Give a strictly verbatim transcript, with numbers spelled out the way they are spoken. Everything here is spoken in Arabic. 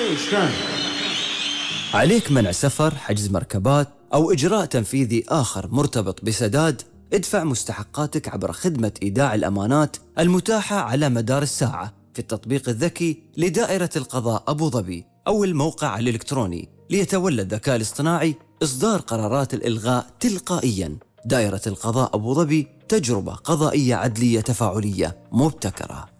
إيش كان؟ عليك منع سفر، حجز مركبات أو إجراء تنفيذي آخر مرتبط بسداد. ادفع مستحقاتك عبر خدمة إيداع الأمانات المتاحة على مدار الساعة في التطبيق الذكي لدائرة القضاء أبو ظبي أو الموقع الإلكتروني. ليتولى الذكاء الاصطناعي إصدار قرارات الإلغاء تلقائياً. دائرة القضاء أبو ظبي، تجربة قضائية عدلية تفاعلية مبتكرة.